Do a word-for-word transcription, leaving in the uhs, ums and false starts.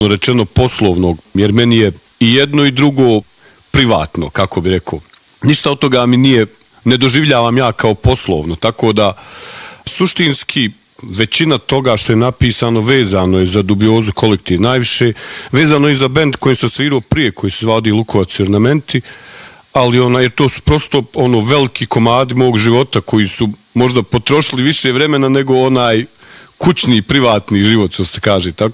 rečeno poslovnog, jer meni je i jedno i drugo privatno, kako bi rekao. Ništa od toga mi nije, ne doživljavam ja kao poslovno, tako da suštinski većina toga što je napisano vezano je za Dubiozu kolektiv, najviše vezano je za bend koji sam svirao prije, koji se zvao Lukovac i Ornamenti, ali ona, jer to su prosto ono veliki komadi mog života koji su možda potrošili više vremena nego onaj kućni, privatni život, što se kaže, tako.